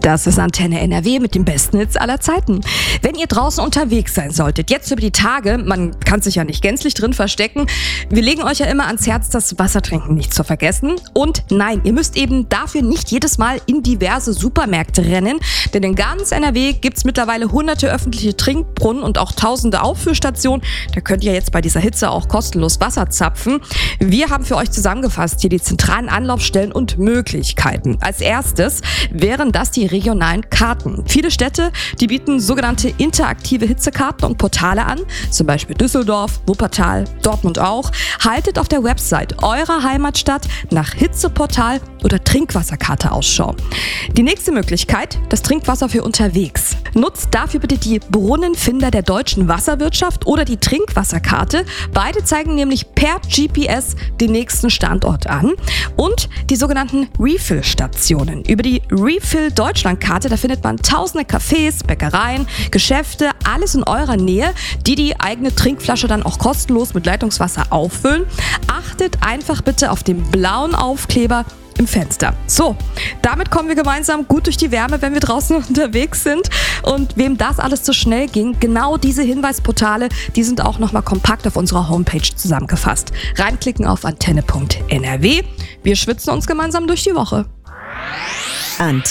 Das ist Antenne NRW mit den besten Hits aller Zeiten. Wenn ihr draußen unterwegs sein solltet, jetzt über die Tage, man kann sich ja nicht gänzlich drin verstecken, wir legen euch ja immer ans Herz, das Wassertrinken nicht zu vergessen. Und nein, ihr müsst eben dafür nicht jedes Mal in diverse Supermärkte rennen, denn in ganz NRW gibt's mittlerweile hunderte öffentliche Trinkbrunnen und auch tausende Auffüllstationen. Da könnt ihr jetzt bei dieser Hitze auch kostenlos Wasser zapfen. Wir haben für euch zusammengefasst hier die zentralen Anlaufstellen und Möglichkeiten. Als erstes wären das die regionalen Karten. Viele Städte, die bieten sogenannte interaktive Hitzekarten und Portale an, zum Beispiel Düsseldorf, Wuppertal, Dortmund auch. Haltet auf der Website eurer Heimatstadt nach Hitzeportal oder Trinkwasserkarte Ausschau. Die nächste Möglichkeit, das Trinkwasser für unterwegs. Nutzt dafür bitte die Brunnenfinder der deutschen Wasserwirtschaft oder die Trinkwasserkarte. Beide zeigen nämlich per GPS den nächsten Standort an. Und die sogenannten Refill-Stationen. Über die Refill-Deutschland-Karte, da findet man tausende Cafés, Bäckereien, Geschäfte, alles in eurer Nähe, die eigene Trinkflasche dann auch kostenlos mit Leitungswasser auffüllen. Achtet einfach bitte auf den blauen Aufkleber im Fenster. So, damit kommen wir gemeinsam gut durch die Wärme, wenn wir draußen unterwegs sind. Und wem das alles zu schnell ging, genau diese Hinweisportale, die sind auch nochmal kompakt auf unserer Homepage zusammengefasst. Reinklicken auf antenne.nrw. Wir schwitzen uns gemeinsam durch die Woche. Antenne.